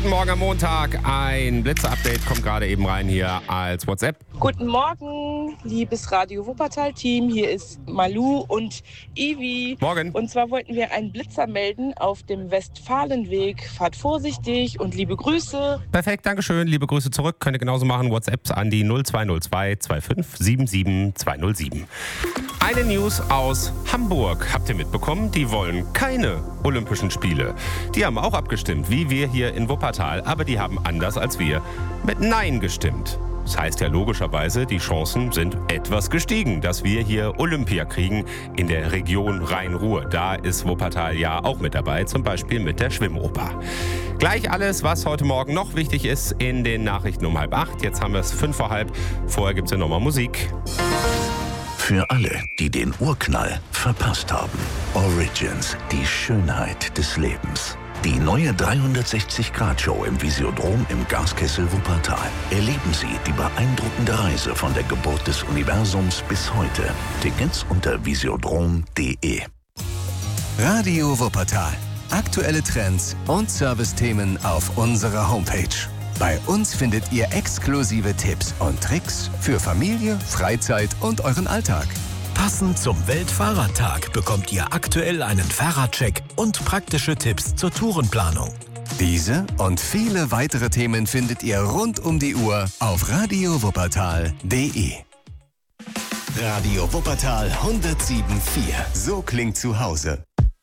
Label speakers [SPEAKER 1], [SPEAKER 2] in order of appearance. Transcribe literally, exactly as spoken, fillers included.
[SPEAKER 1] Guten Morgen am Montag. Ein Blitzer-Update kommt gerade eben rein hier als WhatsApp.
[SPEAKER 2] Guten Morgen, liebes Radio Wuppertal-Team. Hier ist Malu und Ivi.
[SPEAKER 1] Morgen.
[SPEAKER 2] Und zwar wollten wir einen Blitzer melden auf dem Westfalenweg. Fahrt vorsichtig und liebe Grüße.
[SPEAKER 1] Perfekt, Dankeschön. Liebe Grüße zurück. Könnt ihr genauso machen. WhatsApp an die null zwei null zwei zwei fünf sieben sieben zwei null sieben. Eine News aus Hamburg. Habt ihr mitbekommen? Die wollen keine Olympischen Spiele. Die haben auch abgestimmt, wie wir hier in Wuppertal. Aber die haben anders als wir mit Nein gestimmt. Das heißt ja logischerweise, die Chancen sind etwas gestiegen, dass wir hier Olympia kriegen in der Region Rhein-Ruhr. Da ist Wuppertal ja auch mit dabei, zum Beispiel mit der Schwimmoper. Gleich alles, was heute Morgen noch wichtig ist, in den Nachrichten um halb acht. Jetzt haben wir es fünf vor halb. Vorher gibt es ja nochmal Musik.
[SPEAKER 3] Für alle, die den Urknall verpasst haben. Origins, die Schönheit des Lebens. Die neue dreihundertsechzig-Grad-Show im Visiodrom im Gaskessel Wuppertal. Erleben Sie die beeindruckende Reise von der Geburt des Universums bis heute. Tickets unter visiodrom punkt de.
[SPEAKER 4] Radio Wuppertal. Aktuelle Trends und Servicethemen auf unserer Homepage. Bei uns findet ihr exklusive Tipps und Tricks für Familie, Freizeit und euren Alltag.
[SPEAKER 5] Passend zum Weltfahrradtag bekommt ihr aktuell einen Fahrradcheck und praktische Tipps zur Tourenplanung.
[SPEAKER 4] Diese und viele weitere Themen findet ihr rund um die Uhr auf radio wuppertal punkt de. Radio Wuppertal hundertsieben Komma vier. So klingt zu Hause.